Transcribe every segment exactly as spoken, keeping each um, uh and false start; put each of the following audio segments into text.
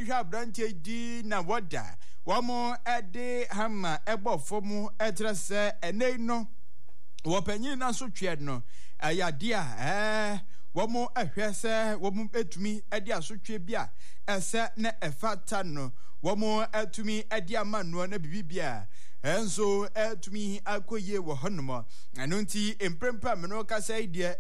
hwa branche di na woda womo ede hama ebo fomu etrese enei no wopanyin na so twe no ayadia eh womo ehwese womo etumi ede asotwe bia ese na efata no womo etumi ede amano na bibibia enso etumi akoye wo honomo anonti emprempa meno kasa ide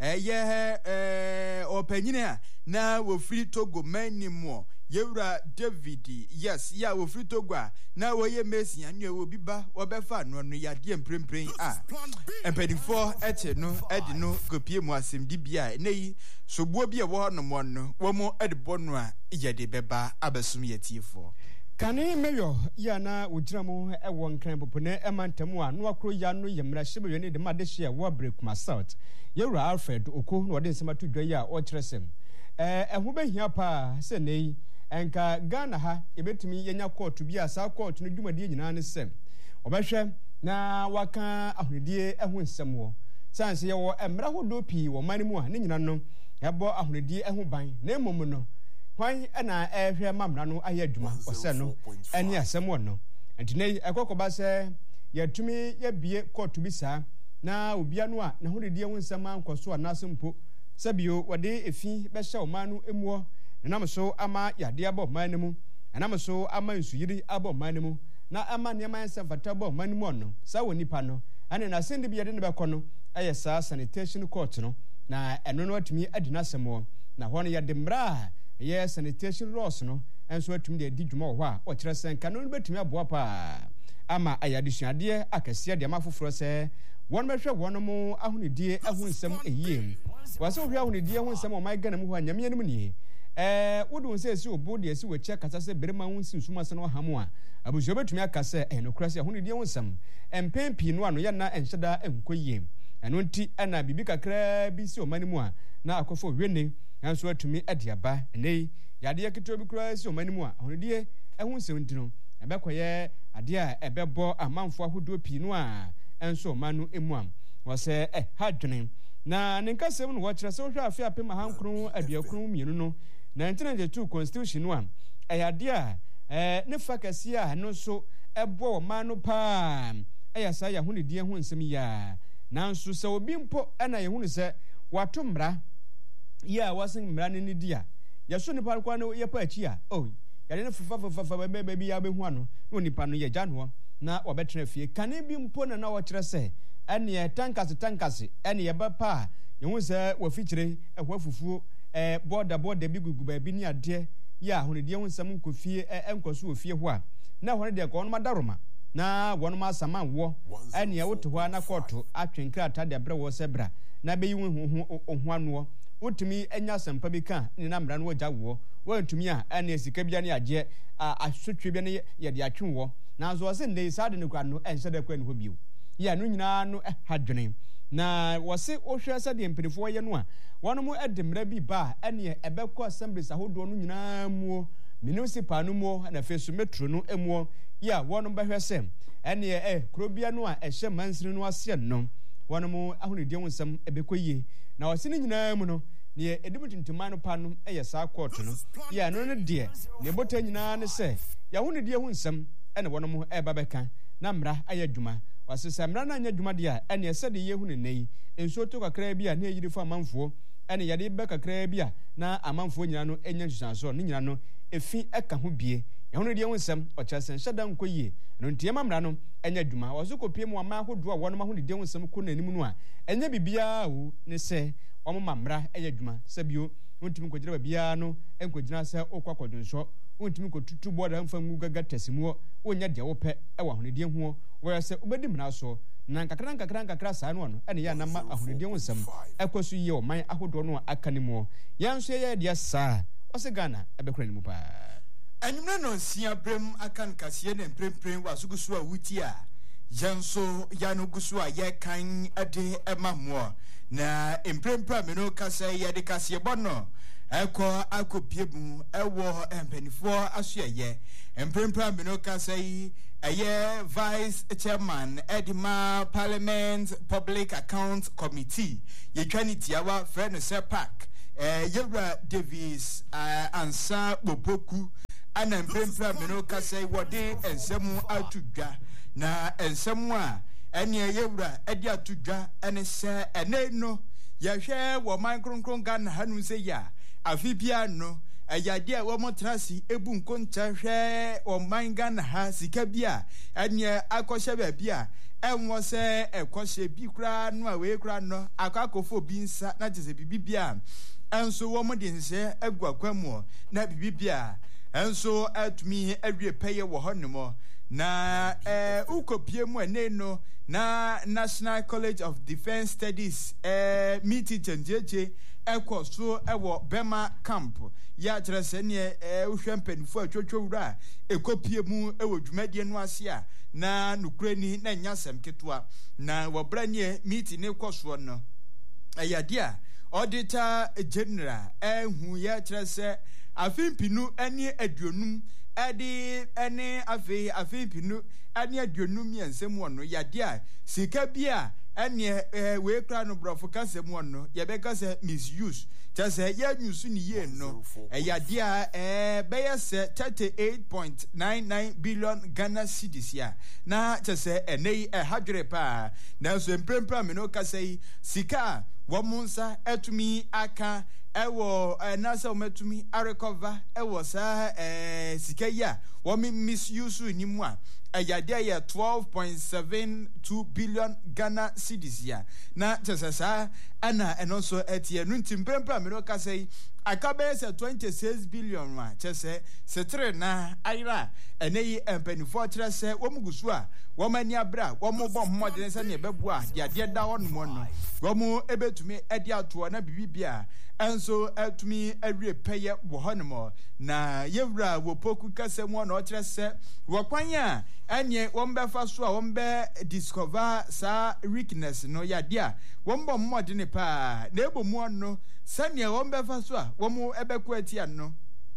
eye eh opanyina na wo free Togo manimo yewura David yes ya wo free Togo na wo ye Messi anu wo biba wo befa no no yade emprempren a empadifo eche no edi no kopie mu asemdi bia neyi sobuo bia wo honomo no wo mo edebo no a yede beba abasum yetiefo Kani meyo ya na ujiramu ewo nkran popone emantamu a no akro ya no yemra hyebe ne de madehye wo Breakuma South yewura Alfred Oko no de nsema to dwa ya o kyresem eh eho behia pa se nei enka Ghana ha ebetumi yenya court bi asa court no dwumade nyina ne sem obehwe na waka ahunedie eho nsem wo sanse ye wo emra hodo pi wo manimu a ne nyina no ebo ahunedie eho ban na emom no Hwan na ehwe mamra no aye adwuma ose no eni asem wono antine ekokoba se yatumi yebie court bi sa na obia no a na hodedie ho nsem ankoso anasempo sabio wade efi be hye omanu emuo namso ama yade aba omanemu namso ama nsuyiri aba omanemu na ama niama nsem fata aba omanemu no sa woni pa no ane na sende bi yade ne be kono aye sa sanitation court no na eno no atumi adina asemo na hono yade mra yes sanitation laws no enso atumi de didwuma ho a o kire sen kan no betumi aboa pa ama ayadisuade akase de amafoforo se won behwe won mo ahunidie ahunsem eyiem wase ohwe ahunidie ahunsem o mai gana mu ho anyame anim nie eh wodun se esi obo de esi weche kasa se berema hunsi nsuma se no hamu a abuzo betumi akase eh no krase ahunidie ahunsem empempi no ano ya na enhyeda enkoyiem eno nti ana bibi kakra bi si o manimu a na akofo hwene nanso atumi adiaba nei yade yakito bi kura si o manimu a ahunidie ahunsem ntino ebekoye ade a ebebo amanfo ahodo pi no a enso manu emuam wose eh hadwene na nenkasem no wokyere se wohwe afia pema hankro aduakro mienu no nineteen ninety-two constitution no a eyade a eh ne fakasi a no so ebo manu pa eyasa ya hunidie ho nsem ya nanso se obi mpo na ye hunu se wato mra ya wasen mra ne dia ya so nipa kwa no ye pa achi a oh ya ne fufa fufa fufa be be ya be hu ano no nipa no ye janho na obetra fie kane bi mpo na na wo kire se ene tankase tankase ene ye ba pa ye hu se wa fikire ehwa fufuo eh border border bi gugu ba bi ni ade ya hunidie hu nsam nkofie enkoso ofie ho a na ho ne de ko no madaroma na wonu ma sama wo ene woto ho na koto atwenkra atade bre wo sebra na be yi hu hu hu anu wotumi enya sampa bi ka ni na mra no gya wo wantumi a ene sika bia ne agye asotwe bia ne ye de atwe wo na zo se ndey sade ne kwa no ense de kwa ne ho bio ya no nyina no hadwene na wose ohwe sade empirifo ye no a wonu mu edemra bi ba ene ebekọ assemblies ahodo no nyina mu municipal no mu na fesu metro no emu ya wonu behwese ene eh krobia no a ehye mansiri no ase no wonu mu ahunidie wonsam ebekoyie na wose ni nyina mu no ne edimutintima no pa no eye sa court no ya no ne de ne bota nyina ne se ya hunidie wonsam ene wonu mu eba beka na mra ayadwuma wase samra na anyadwuma de a ene ese de yehu ne nei enso to kakra bi a na yirifo amanfo ene yade be kakra bi a na amanfo nyina no enya hyesanso ne nyina no efi eka ho bie ehunu de wonsam ochasen hyada nkoyie no ntiema mra no enya dwuma waso kopie mu ama hodo a wono ma ho de wonsam ko nanim no a enya bibia wo ne se omo mamra enya dwuma sabio wontimi kogire bibia no enkogina se okwakodunso wontimi kotutu boda mfa ngu gaga tasimuo wonya de wope e wa honedie ho wo se obedi mna so na nkakra nkakra nkakra saa no no ene ya na ma ahonedie wonsam ekwaso yie o man ahodo no akanimo yanso ye de saa ose Ghana ebekura ni mu pa anyumna no sia brem akan kase ne mprempren wasugusu a wuti a yanso yano gusu a ye kan ade emammo na mprempra me no kase ye de kase bono eko akopiebu ewo empenifo asoye mprempra me no kase eye vice chairman edima parliament public account committee ye twaniti awa friend se pack eh Yewra Davis uh, ansa boboku ana mprempra meno kasai wode ensemu atudwa na ensemu a ene yewura edi atudwa ene se ene no yehwe wo man kronkron Ghana hanu se ya afibia no ayade a wo motrasi ebu nkonta hwe o man Ghana ha sika bia ene akoshe ba bia enwo se ekoshe bi kura no a we kura no akakofo bi nsa na tese bibia enso wo mo de nse agwakwamu na bibia enso atumi awie peye wo honmo na eh ukopie mu ene no na National College of Defense Studies eh meeting changeje ekoso ewo Bema camp ya trese ne eh uhwempanifo atwotwo wura ekopie mu ewo dwumadie no ase a na nukrani na nyasem ketwa na wobranie meeting ne koso no ayade a Auditor General ehu ya trese afimpinu eni aduonum edi eni afi afimpinu eni aduonum yensem wono yade a sika bia eni we kra no brofo kasem wono ye be kase misuse tase ya nyusu ni ye no yade a eh be se thirty-eight point nine nine billion Ghana cedis ya na tase enei e hadwere pa na so emprempra me no kase sika womunsa etumi aka ewo nasa ometumi a recover ewo sa eh sika ya wo misuse ni mu a ayade ya twelve point seven two billion Ghana cedis ya na tesasa ana enoso etie no ntimprempra me no kasai akabe se twenty-six billion wa chese setre na ayra eneyi empanifo trese wo mugusu a wo mani abra wo mo bom modene se ne bebu a de ade da ho no no wo mo ebetumi ede ato na bibibia enso atumi awie peye wo hono na yewura wo poku kasem wo na o trese wo kwanya anye wo mbefa so a wo mbe discover sa weakness no yade a wo mbom modene pa na ebomu no sania wo mbefa so a wo mo ebeku atia no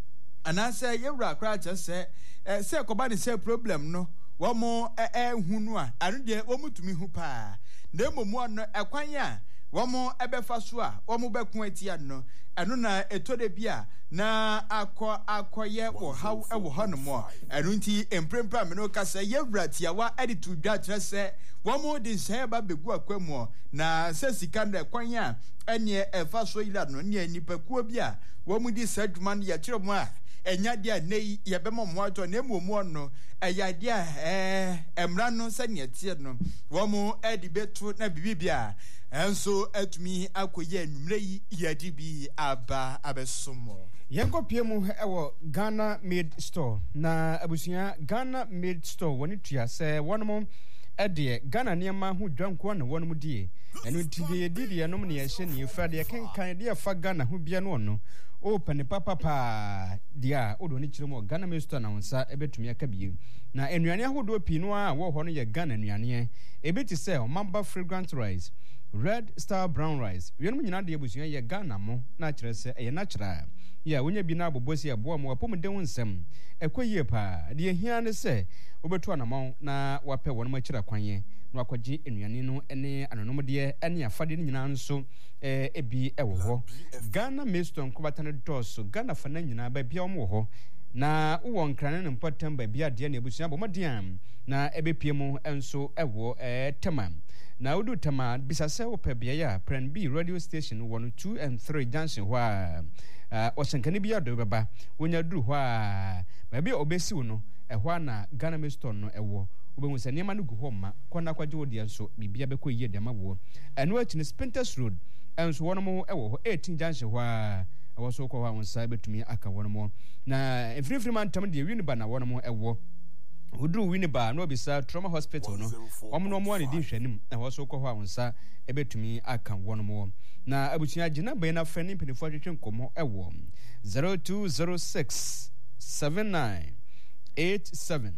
anase yewura kra chese eh se koba ne se problem no wo mo eh hunu a anu de wo mutumi hu pa na emomu no ekwanya wo mo ebefa so a wo mo beku atia no enu na etode bia na akọ akọye wo haw ewo hono enu nti emprempra me no kasa yewura tiawa editu dwa trese wo mo de se ba begu akwamu na se sika na kwanya ene efa so ila no ne nipakuo bia wo mo di sadwuma no ya kire mo a enya dia nei ye be mo mo ato na emuomu no eya dia eh emra no se ne tie no wo mo edi betu na bibibia enso atumi akoye anumre yi yadi bi aba abesomo yenkopie mu ewo Ghana Made Store na abusunya Ghana Made Store woni tua se wonom ede Ghana niema hu dwanko na wonom die enu tiye didi enom ne ye hye ne fa de kenkan de fa Ghana hu bia no no o pane papa pa dia odo ni kiremo Ghana Made Store na wonsa ebetumi aka bie na enuane ahodo pinu a wo ho no ye Ghana enuane ebeti se o mamba fragrant rice Red Star Brown Rice wienum nyina de ebusunya ye Ghana mo na kire se eye natural ya wonya bi na abobosi abo mo apom de wonsem ekoyie pa de hia ne se obetu anamon na wape wonum akira kwanye na wakwaji enuane no ene anonom de ene afade ni nyina nso eh ebi ewo ho Ghana Made Store nkobatane doso Ghana fana nyina ba bia omo ho na uwo nkrane ne mpatam ba bia de na ebusunya bo modiam na ebepie mu enso ewo eh tema na udu tema bisase opebia ya Plan B radio station one two and three junction wa uh, osenkani bia do beba wonya duru wa ba bia obesi no ehwa na Ghana Made Store no ewo obehu se niam no gu ho ma kona kwaje odi enso bibia be koyie de mawo eno achi ne Spinters Road enso wono ewo ho eighteen junction wa ewo so ko wa wonsa betumi aka wono na efrifri man tam de winiba na wono ewo Udru Winiba no bisa trauma hospital no omno mo ani di hwanim na ho so ko ho awonsa ebetumi aka wono mo na abutua gina be na frani penifo twetwe nkomo ewo zero two zero six seven nine eight seven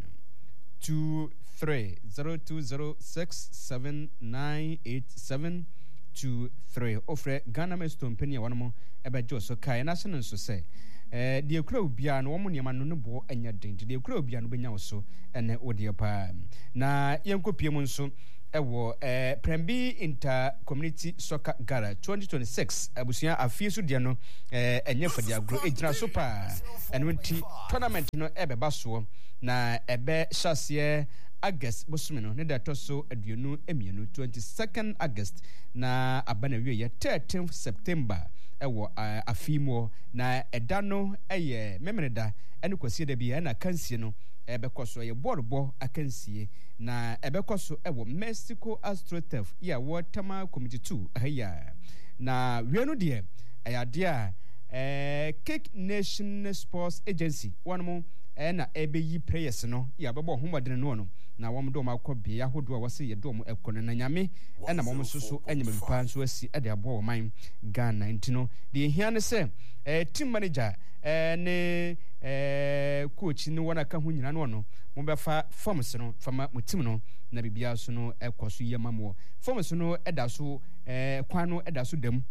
two three zero two zero six seven nine eight seven two three ofre Ghana Made Store penia wono mo ebejo so kai na sene so se eh de ekura obia no wo niam no no bo anya den de ekura obia no benya wo so ene odie pa na yenkopie mu nso ewo eh Prembi Inter Community Soccer Gala twenty twenty-six abusia afiesu de no eh enye fadi agro ejina so pa eno nti tournament no ebeba so na ebe hyase August bosumi no ne da to so aduonu emienu twenty-second August na abana wie ye thirteenth September ewo afimo na eda no eye memeneda ene kwasi da bia na kansie no ebekoso ye bordbo akansie na ebekoso ewo Mexico AstroTurf ya Waterma Committee two ahya na wienu de ayade a eh Cake Nation Sports Agency wonmo na ebeyi players no ya bebo homodene no no na wom do makobia ya hodo a wase ye do mo ekono na nyame na mom soso anyama bipa nso asi e de abo man Ghana ntino de hia ne se eh team manager eh ne eh coach ni wona ka ho nyina no no mo be fa forms no fama mo team no na bibia so no ekoso ye mamo forms no eda so eh kwan no eda so dam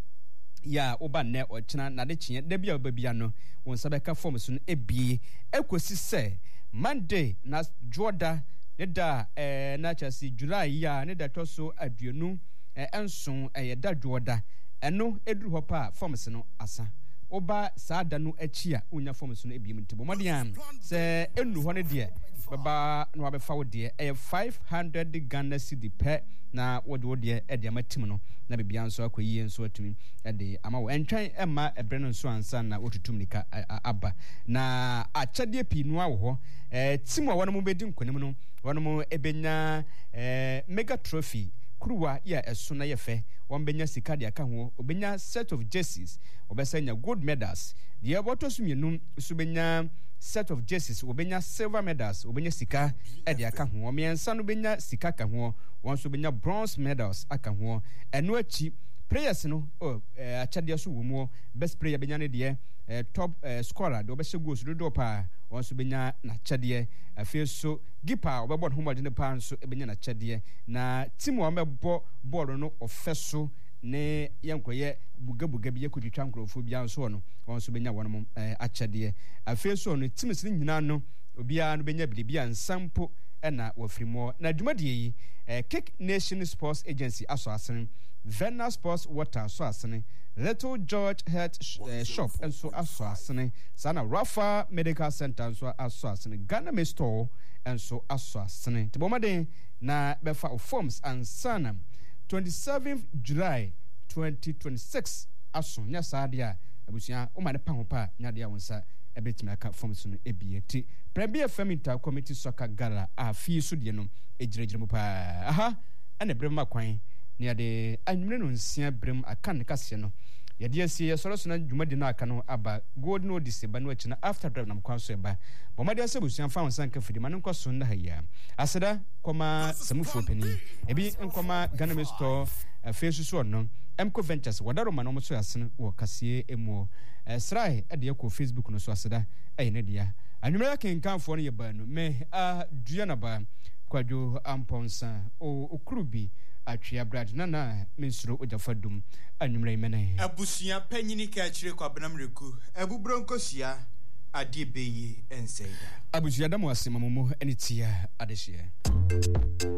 ya oba ne ochina na de chie de bia obabia no won sabeka forms no ebie ekosi se Monday na Jordan ne da eh na chasi July ya ne da toso aduonu eh enso eh da Jordan eno edru hopa forms no asa oba saada no achi a unya forms no ebie mtibo modian se enu ho ne de baba no abefa wo de eh five hundred Ghana cedi per na wode wode e de amatim no na bibia nso akoyi nso atumi e de ama wo entwan ema ebre no nso ansa na otutum nika aba na achade pinu awo ho eh tim a wono mo bedi nkonim no wono mo ebenya eh mega trophy kuruwa ya eso na yefe won benya sika de aka ho obenya set of jerseys obesanya gold medals de eboto sumienum su benya set of jerseys obenya silver medals obenya sika e de aka ho omiensa no benya sika ka ho won so benya bronze medals aka ho eno achi players no oh eh, achade so wo mu best player benya ne de eh, top eh, scorer de obehye goals do do pa won so benya na chade afie so gipa obebo ho modene pa nso benya na chade na team o mebo ball no ofeso ne yankoye bugabuga bi yakuditwa nkrofo bia nso no won so benya won eh, achade afie so no team sin nyina no obia no benya bilibia nsampo na wafrimo na dwumadie yi eh, Cake Nation Sports Agency aso asene Vena Sports Water so asene Little George Health uh, Shop enso aso asene sana Rafa Medical Center enso aso asene Ghana Me Store enso aso asene tibomade na befa forms and sana twenty-seventh July twenty twenty-six aso nya sadia abusia o ma ne pa ho pa nya dia wonsa ebetima ka forms no ebieti Prembi F M Inter Community Soccer Gala a fi so de no ejirejire mu pa aha ana brema kwan ne ade anwumre no nsia brem aka ne kase no yade asie yesoro so na dwumadi no aka no aba gold no diseba no akina after drive na mkwan so eba bomade ase busuan fa wonsan ka fidi man nkoso na haya aseda koma samufu pani ebi nkoma Ghana Me Store face so no Mco Ventures wadaro man omo so asene wo kase emu srai ade yakọ Facebook no so aseda ayi ne dia anwumre kan kanfo no ye ba no me a dua na ba kwadwo amponsa o okurubi atwea brad na na mensuro ojafadum anwumre mene abusuya panyini ka kire kwa benamreku abubro nkosia ade beye enseida abusuya damo asema momo enitia adehye